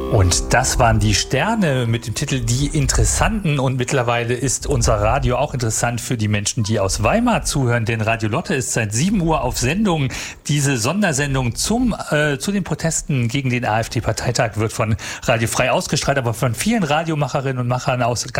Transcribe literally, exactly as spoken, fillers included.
Und das waren die Sterne mit dem Titel Die Interessanten. Und mittlerweile ist unser Radio auch interessant für die Menschen, die aus Weimar zuhören. Denn Radio Lotte ist seit sieben Uhr auf Sendung. Diese Sondersendung zum, äh, zu den Protesten gegen den AfD-Parteitag wird von Radio Frei ausgestrahlt, aber von vielen Radiomacherinnen und Machern aus